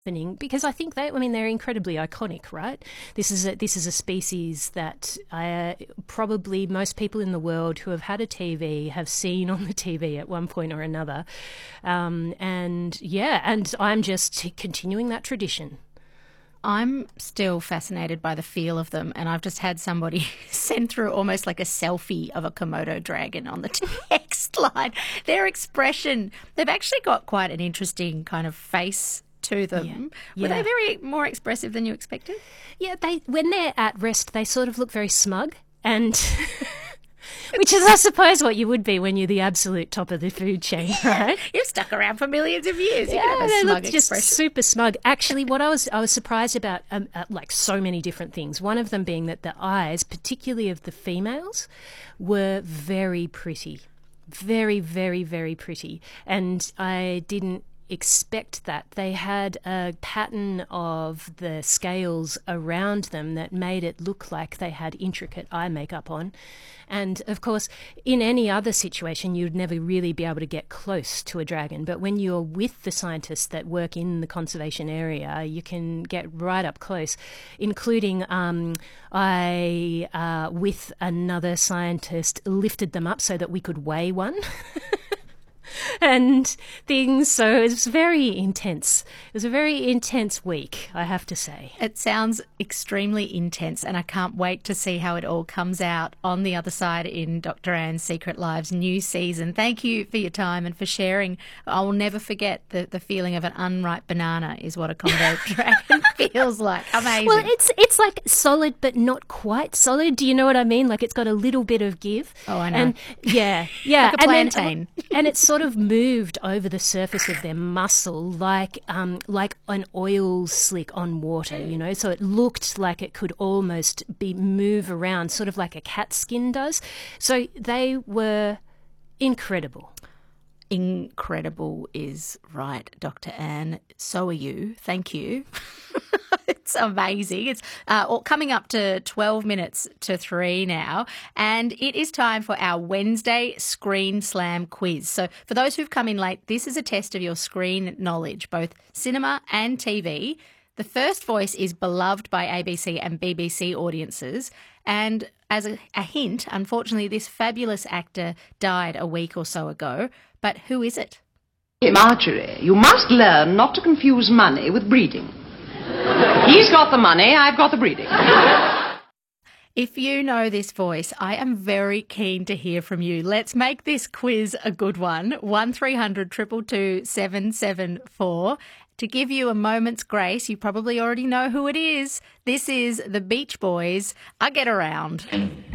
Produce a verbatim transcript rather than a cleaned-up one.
happening because I think they, I mean, they're incredibly iconic, right? This is a, this is a species that uh, probably most people in the world who have had a T V have seen on the T V at one point or another. Um, and yeah, and I'm just continuing that tradition. I'm still fascinated by the feel of them, and I've just had somebody send through almost like a selfie of a Komodo dragon on the text line. Their expression, they've actually got quite an interesting kind of face to them. Yeah. Were Yeah. they very more expressive than you expected? Yeah, they when they're at rest, they sort of look very smug, and which is, I suppose, what you would be when you're the absolute top of the food chain, right? You've stuck around for millions of years. You Yeah, can have a they smug look just expression. super smug. Actually, what I was I was surprised about, um, uh, like so many different things. One of them being that the eyes, particularly of the females, were very pretty, very, very, very pretty, and I didn't expect that. They had a pattern of the scales around them that made it look like they had intricate eye makeup on. And of course, in any other situation, you'd never really be able to get close to a dragon. But when you're with the scientists that work in the conservation area, you can get right up close, including um, I, uh, with another scientist, lifted them up so that we could weigh one. And things. So it was very intense. It was a very intense week, I have to say. It sounds extremely intense, and I can't wait to see how it all comes out on the other side in Doctor Ann's Secret Lives new season. Thank you for your time and for sharing. I will never forget the, the feeling of an unripe banana is what a Komodo dragon feels like. Amazing. Well, it's it's like solid but not quite solid. Do you know what I mean? Like it's got a little bit of give. Oh, I know. And yeah, yeah. Like a and then- plantain. and it's sort of moved over the surface of their muscle like um, like an oil slick on water, you know. So it looked like it could almost be move around, sort of like a cat skin does. So they were incredible. Incredible is right, Doctor Ann. So are you. Thank you. It's amazing. It's uh, all coming up to twelve minutes to three now, and it is time for our Wednesday Screen Slam quiz. So for those who've come in late, this is a test of your screen knowledge, both cinema and T V. The first voice is beloved by A B C and B B C audiences, and as a, a hint, unfortunately, this fabulous actor died a week or so ago. But who is it? Marjorie, you must learn not to confuse money with breeding. He's got the money, I've got the breeding. If you know this voice, I am very keen to hear from you. Let's make this quiz a good one. one three hundred two two two seven seven four. To give you a moment's grace, you probably already know who it is. This is the Beach Boys. I Get Around.